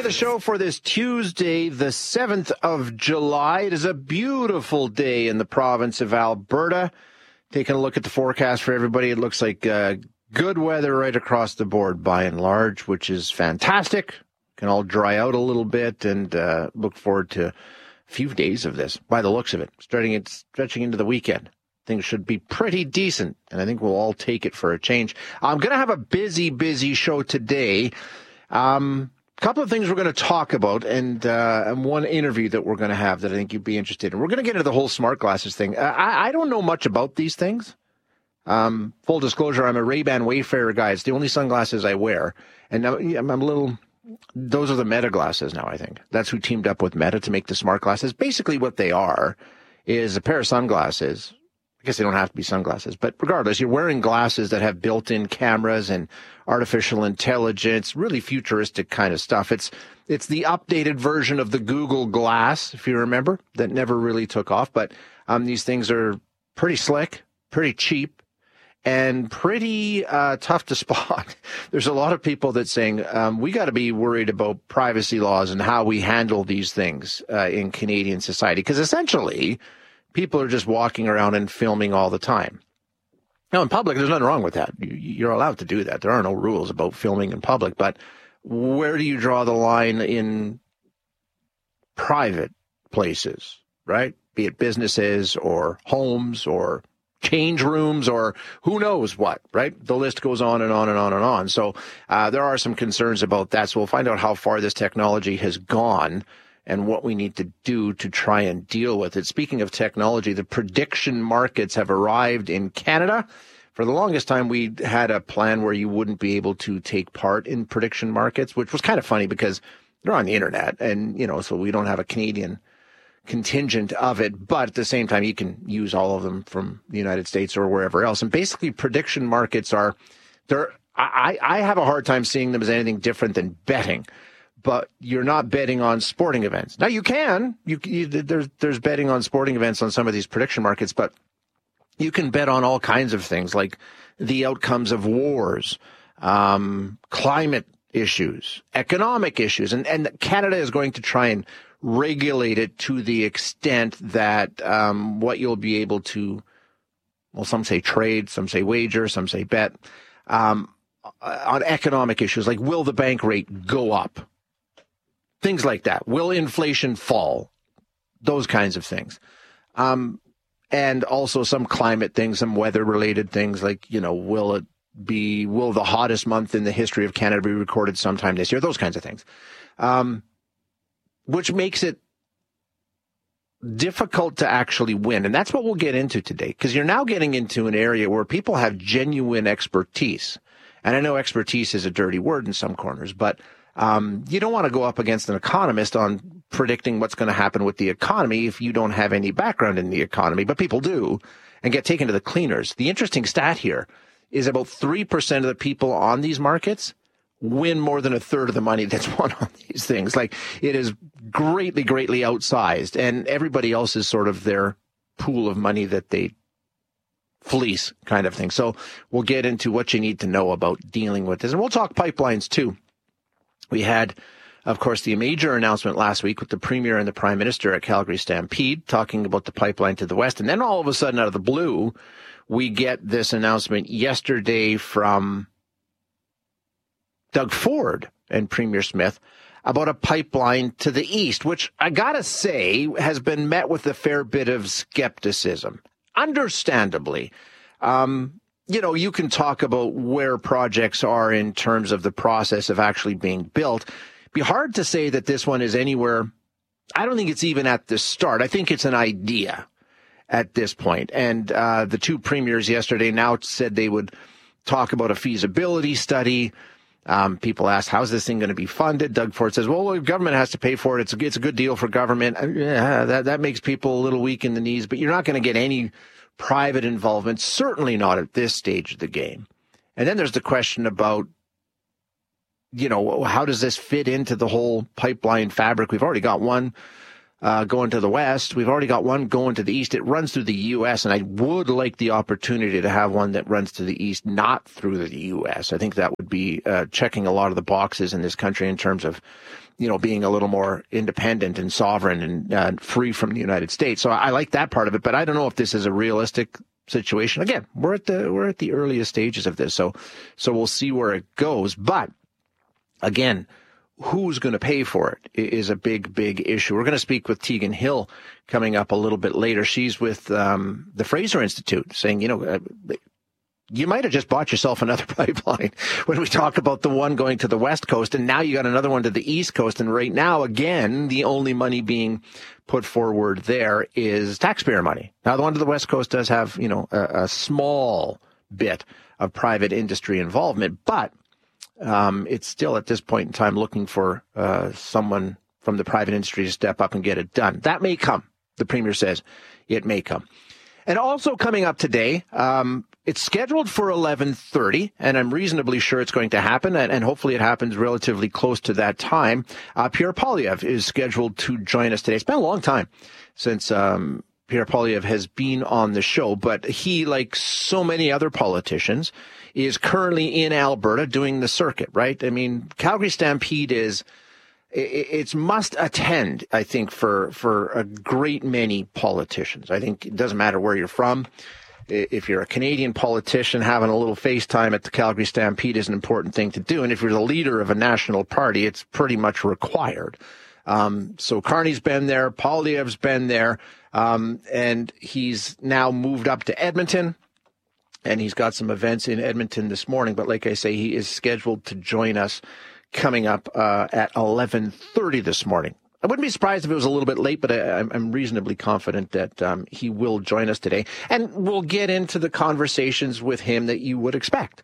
to the show for this Tuesday, the 7th of July. It is a beautiful day in the province of Alberta. Taking a look at the forecast for everybody, it looks like good weather right across the board by and large, which is fantastic. Can all dry out a little bit and look forward to a few days of this by the looks of it, stretching into the weekend. Things should be pretty decent, and I think we'll all take it for a change. I'm going to have a busy show today. Couple of things we're going to talk about, and one interview that we're going to have that I think you'd be interested in. We're going to get into the whole smart glasses thing. I don't know much about these things. Full disclosure, I'm a Ray-Ban Wayfarer guy. It's the only sunglasses I wear. And now I'm a little... Those are the Meta glasses now, I think. That's who teamed up with Meta to make the smart glasses. Basically what they are is a pair of sunglasses. I guess they don't have to be sunglasses, but regardless, you're wearing glasses that have built-in cameras and artificial intelligence, really futuristic kind of stuff. It's the updated version of the Google Glass, if you remember, that never really took off. But these things are pretty slick, pretty cheap, and pretty tough to spot. There's a lot of people that saying we got to be worried about privacy laws and how we handle these things in Canadian society, because essentially people are just walking around and filming all the time. Now, in public, there's nothing wrong with that. You're allowed to do that. There are no rules about filming in public. But where do you draw the line in private places, right? Be it businesses or homes or change rooms or who knows what, right? The list goes on and on and on and on. So there are some concerns about that. So we'll find out how far this technology has gone and what we need to do to try and deal with it. Speaking of technology, the prediction markets have arrived in Canada. For the longest time, we had a plan where you wouldn't be able to take part in prediction markets, which was kind of funny because they're on the internet and, so we don't have a Canadian contingent of it. But at the same time, you can use all of them from the United States or wherever else. And basically, prediction markets I have a hard time seeing them as anything different than betting. But you're not betting on sporting events. Now you can. There's betting on sporting events on some of these prediction markets, but you can bet on all kinds of things like the outcomes of wars, climate issues, economic issues, and Canada is going to try and regulate it to the extent that what you'll be able to, well, some say trade, some say wager, some say bet on economic issues like will the bank rate go up? Things like that. Will inflation fall? Those kinds of things. And also some climate things, some weather-related things like, will the hottest month in the history of Canada be recorded sometime this year? Those kinds of things. Which makes it difficult to actually win. And that's what we'll get into today, because you're now getting into an area where people have genuine expertise. And I know expertise is a dirty word in some corners, but you don't want to go up against an economist on predicting what's going to happen with the economy if you don't have any background in the economy, but people do and get taken to the cleaners. The interesting stat here is about 3% of the people on these markets win more than a third of the money that's won on these things. Like, it is greatly outsized, and everybody else is sort of their pool of money that they fleece kind of thing. So we'll get into what you need to know about dealing with this, and we'll talk pipelines too. We had, of course, the major announcement last week with the Premier and the Prime Minister at Calgary Stampede talking about the pipeline to the west. And then all of a sudden, out of the blue, we get this announcement yesterday from Doug Ford and Premier Smith about a pipeline to the east, which I gotta say has been met with a fair bit of skepticism, understandably. You can talk about where projects are in terms of the process of actually being built. It'd be hard to say that this one is anywhere. I don't think it's even at the start. I think it's an idea at this point. And the two premiers yesterday now said they would talk about a feasibility study. People asked, how's this thing going to be funded? Doug Ford says, well, the government has to pay for it. It's a good deal for government. That makes people a little weak in the knees, but you're not going to get any private involvement, certainly not at this stage of the game. And then there's the question about, how does this fit into the whole pipeline fabric? We've already got one going to the west. We've already got one going to the east. It runs through the U.S., and I would like the opportunity to have one that runs to the east, not through the U.S. I think that would be checking a lot of the boxes in this country in terms of, being a little more independent and sovereign and free from the United States. So I like that part of it, but I don't know if this is a realistic situation. Again, we're at the earliest stages of this, so we'll see where it goes. But again, who's going to pay for it is a big, big issue. We're going to speak with Tegan Hill coming up a little bit later. She's with the Fraser Institute saying, you might have just bought yourself another pipeline when we talk about the one going to the West Coast, and now you got another one to the East Coast. And right now, again, the only money being put forward there is taxpayer money. Now, the one to the West Coast does have, a small bit of private industry involvement, but it's still at this point in time looking for someone from the private industry to step up and get it done. That may come. The Premier says it may come. And also coming up today, it's scheduled for 11:30, and I'm reasonably sure it's going to happen, and hopefully it happens relatively close to that time. Pierre Poilievre is scheduled to join us today. It's been a long time since Pierre Poilievre has been on the show, but he, like so many other politicians, is currently in Alberta doing the circuit, right? I mean, Calgary Stampede it's must attend, I think, for a great many politicians. I think it doesn't matter where you're from. If you're a Canadian politician, having a little FaceTime at the Calgary Stampede is an important thing to do. And if you're the leader of a national party, it's pretty much required. So Carney's been there, Poilievre's been there, and he's now moved up to Edmonton. And he's got some events in Edmonton this morning. But like I say, he is scheduled to join us coming up at 11:30 this morning. I wouldn't be surprised if it was a little bit late, but I'm reasonably confident that he will join us today. And we'll get into the conversations with him that you would expect.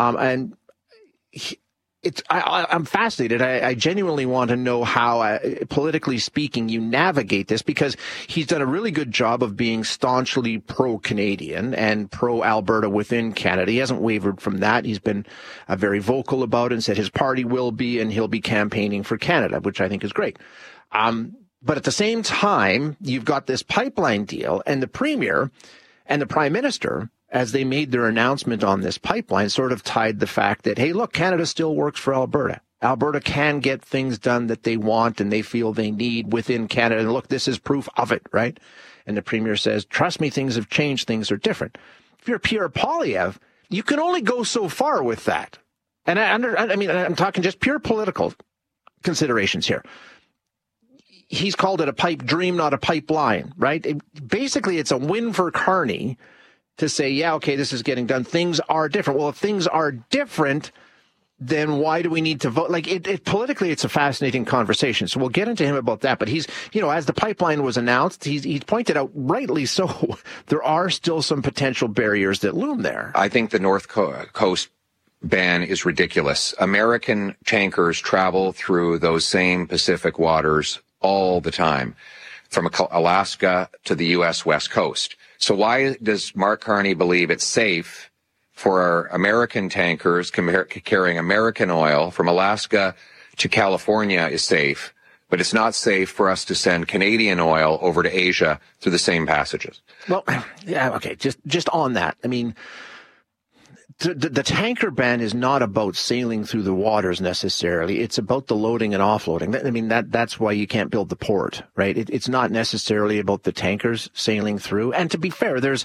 I'm fascinated. I genuinely want to know how, politically speaking, you navigate this, because he's done a really good job of being staunchly pro-Canadian and pro-Alberta within Canada. He hasn't wavered from that. He's been very vocal about it and said his party will be, and he'll be campaigning for Canada, which I think is great. But at the same time, you've got this pipeline deal, and the Premier and the Prime Minister, as they made their announcement on this pipeline, sort of tied the fact that, hey, look, Canada still works for Alberta. Alberta can get things done that they want and they feel they need within Canada. And look, this is proof of it, right? And the Premier says, trust me, things have changed. Things are different. If you're Pierre Poilievre, you can only go so far with that. And I'm talking just pure political considerations here. He's called it a pipe dream, not a pipeline, right? Basically, it's a win for Carney to say, yeah, okay, this is getting done. Things are different. Well, if things are different, then why do we need to vote? Like, politically, it's a fascinating conversation. So we'll get into him about that. But he's, as the pipeline was announced, he's pointed out, rightly so, there are still some potential barriers that loom there. I think the North Coast ban is ridiculous. American tankers travel through those same Pacific waters all the time, from Alaska to the U.S. West Coast. So why does Mark Carney believe it's safe for our American tankers carrying American oil from Alaska to California is safe, but it's not safe for us to send Canadian oil over to Asia through the same passages? Well, yeah, okay, just on that. I mean, the tanker ban is not about sailing through the waters necessarily. It's about the loading and offloading. I mean, that's why you can't build the port, right? It's not necessarily about the tankers sailing through. And to be fair, there's,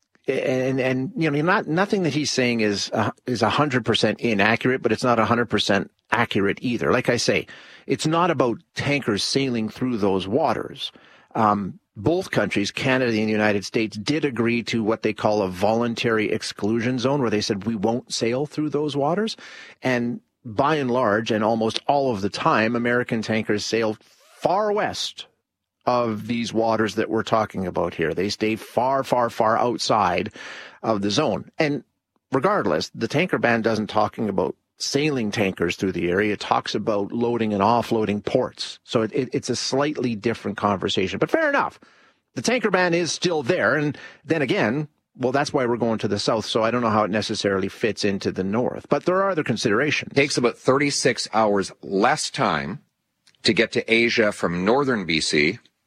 nothing that he's saying is 100% inaccurate, but it's not 100% accurate either. Like I say, it's not about tankers sailing through those waters. Both countries, Canada and the United States, did agree to what they call a voluntary exclusion zone, where they said we won't sail through those waters. And by and large, and almost all of the time, American tankers sail far west of these waters that we're talking about here. They stay far, far, far outside of the zone. And regardless, the tanker ban doesn't talking about sailing tankers through the area. It talks about loading and offloading ports. So it's a slightly different conversation. But fair enough. The tanker ban is still there. And then again, well, that's why we're going to the south. So I don't know how it necessarily fits into the north. But there are other considerations. It takes about 36 hours less time to get to Asia from northern BC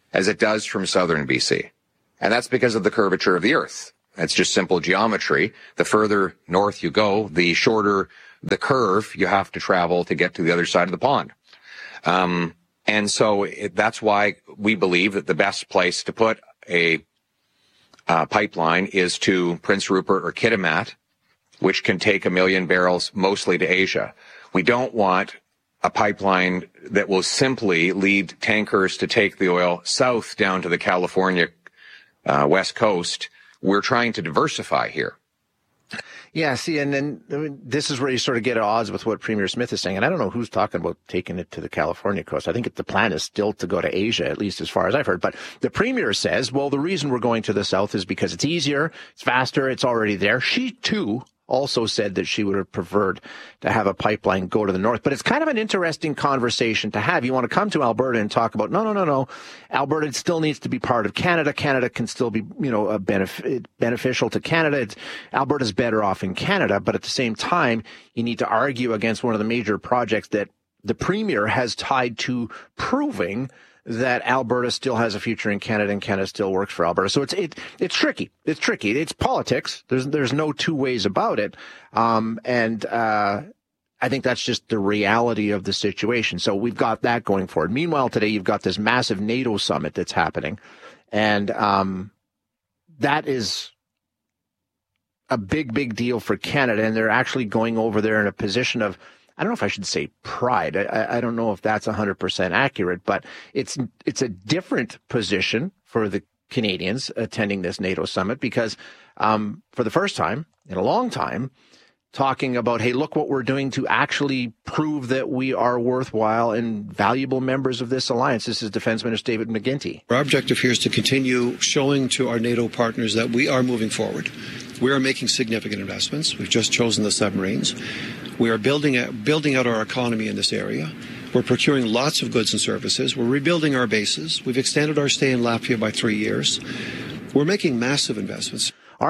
as it does from southern BC. And that's because of the curvature of the Earth. It's just simple geometry. The further north you go, the shorter the curve you have to travel to get to the other side of the pond. And so that's why we believe that the best place to put a pipeline is to Prince Rupert or Kitimat, which can take 1 million barrels mostly to Asia. We don't want a pipeline that will simply lead tankers to take the oil south down to the California west coast. We're trying to diversify here. Yeah, see, and then this is where you sort of get at odds with what Premier Smith is saying. And I don't know who's talking about taking it to the California coast. I think the plan is still to go to Asia, at least as far as I've heard. But the Premier says, well, the reason we're going to the south is because it's easier, it's faster, it's already there. She, too, also said that she would have preferred to have a pipeline go to the north. But it's kind of an interesting conversation to have. You want to come to Alberta and talk about, no. Alberta still needs to be part of Canada. Canada can still be, beneficial to Canada. Alberta's better off in Canada. But at the same time, you need to argue against one of the major projects that the Premier has tied to proving that Alberta still has a future in Canada and Canada still works for Alberta. So it's tricky. It's tricky. It's politics. There's no two ways about it. I think that's just the reality of the situation. So we've got that going forward. Meanwhile, today you've got this massive NATO summit that's happening. And that is a big deal for Canada. And they're actually going over there in a position of, I don't know if I should say pride. I don't know if that's 100% accurate, but it's a different position for the Canadians attending this NATO summit because for the first time in a long time, talking about, hey, look what we're doing to actually prove that we are worthwhile and valuable members of this alliance. This is Defense Minister David McGuinty. Our objective here is to continue showing to our NATO partners that we are moving forward. We are making significant investments. We've just chosen the submarines. We are building out our economy in this area. We're procuring lots of goods and services. We're rebuilding our bases. We've extended our stay in Latvia by 3 years. We're making massive investments.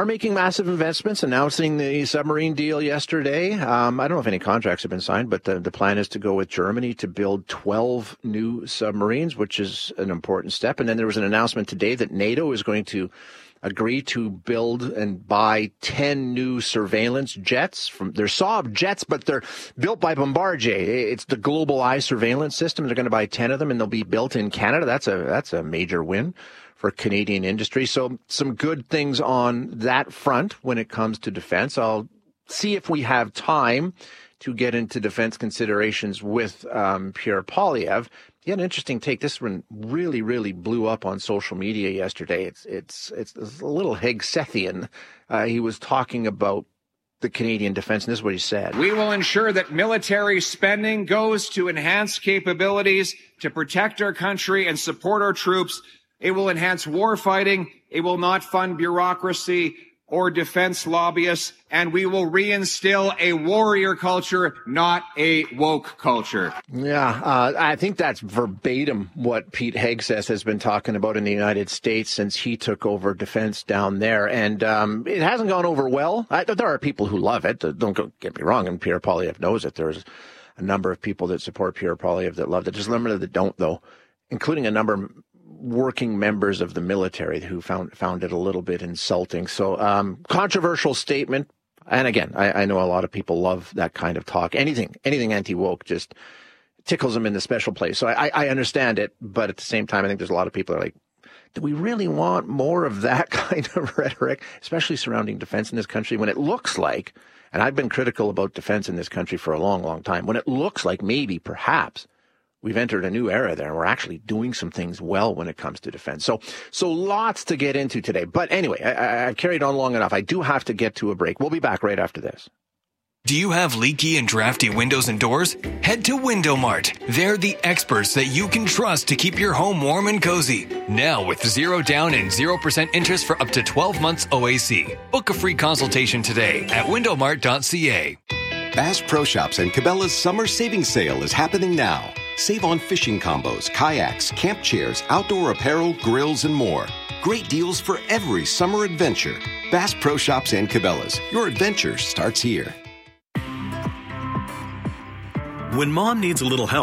Announcing the submarine deal yesterday. I don't know if any contracts have been signed, but the plan is to go with Germany to build 12 new submarines, which is an important step. And then there was an announcement today that NATO is going to agree to build and buy 10 new surveillance jets. They're Saab jets, but they're built by Bombardier. It's the Global Eye surveillance system. They're going to buy 10 of them, and they'll be built in Canada. That's a major win for Canadian industry. So some good things on that front when it comes to defense. I'll see if we have time to get into defense considerations with Pierre Poilievre. He had an interesting take. This one really blew up on social media yesterday. It's a little Hegseth-ian. He was talking about the Canadian defense, and this is what he said. We will ensure that military spending goes to enhance capabilities to protect our country and support our troops. It will enhance war fighting. It will not fund bureaucracy or defense lobbyists, and we will reinstill a warrior culture, not a woke culture. Yeah, I think that's verbatim what Pete Hegseth has been talking about in the United States since he took over defense down there. And it hasn't gone over well. There are people who love it. Don't get me wrong, and Pierre Poilievre knows it. There's a number of people that support Pierre Poilievre that love it. There's a number that don't, though, including a number of working members of the military who found it a little bit insulting. So controversial statement. And again, I know a lot of people love that kind of talk. Anything anti-woke just tickles them in the special place. So I understand it. But at the same time, I think there's a lot of people that are like, do we really want more of that kind of rhetoric, especially surrounding defense in this country when it looks like, and I've been critical about defense in this country for a long time, when it looks like maybe, perhaps, we've entered a new era there, and we're actually doing some things well when it comes to defense. So lots to get into today. But anyway, I've carried on long enough. I do have to get to a break. We'll be back right after this. Do you have leaky and drafty windows and doors? Head to Window Mart. They're the experts that you can trust to keep your home warm and cozy. Now with 0 down and 0% interest for up to 12 months OAC. Book a free consultation today at windowmart.ca. Bass Pro Shops and Cabela's Summer Savings Sale is happening now. Save on fishing combos, kayaks, camp chairs, outdoor apparel, grills, and more. Great deals for every summer adventure. Bass Pro Shops and Cabela's. Your adventure starts here. When mom needs a little help,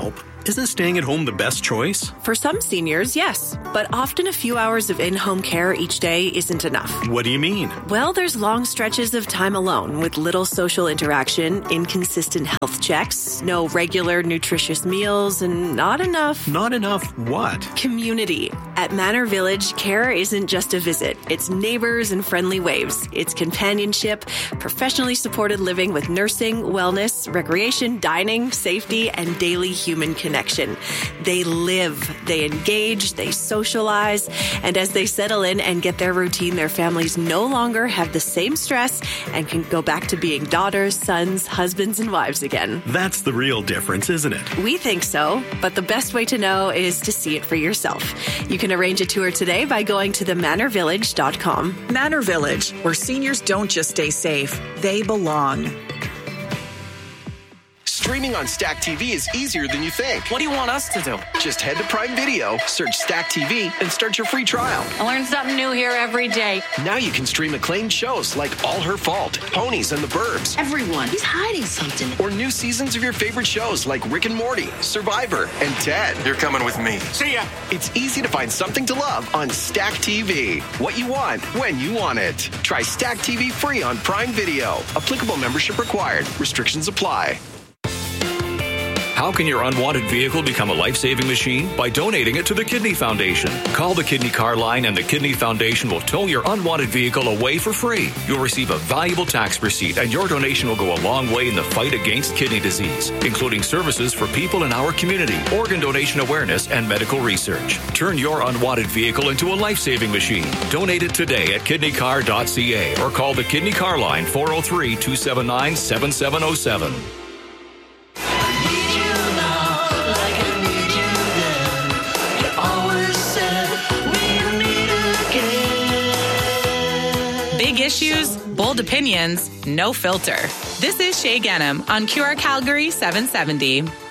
isn't staying at home the best choice? For some seniors, yes. But often a few hours of in-home care each day isn't enough. What do you mean? Well, there's long stretches of time alone with little social interaction, inconsistent health checks, no regular nutritious meals, and not enough... Not enough what? Community. At Manor Village, care isn't just a visit. It's neighbors and friendly waves. It's companionship, professionally supported living with nursing, wellness, recreation, dining, safety, and daily human connection. They live, they engage, they socialize, and as they settle in and get their routine, their families no longer have the same stress and can go back to being daughters, sons, husbands, and wives again. That's the real difference, isn't it? We think so, but the best way to know is to see it for yourself. You can arrange a tour today by going to themanorvillage.com. Manor Village, where seniors don't just stay safe, they belong. Streaming on Stack TV is easier than you think. What do you want us to do? Just head to Prime Video, search Stack TV, and start your free trial. I learn something new here every day. Now you can stream acclaimed shows like All Her Fault, Ponies, and The Burbs. Everyone, he's hiding something. Or new seasons of your favorite shows like Rick and Morty, Survivor, and Ted. You're coming with me. See ya. It's easy to find something to love on Stack TV. What you want, when you want it. Try Stack TV free on Prime Video. Applicable membership required. Restrictions apply. How can your unwanted vehicle become a life-saving machine? By donating it to the Kidney Foundation. Call the Kidney Car Line and the Kidney Foundation will tow your unwanted vehicle away for free. You'll receive a valuable tax receipt and your donation will go a long way in the fight against kidney disease, including services for people in our community, organ donation awareness, and medical research. Turn your unwanted vehicle into a life-saving machine. Donate it today at kidneycar.ca or call the Kidney Car Line 403-279-7707. Big issues, bold opinions, no filter. This is Shay Ghanem on QR Calgary 770.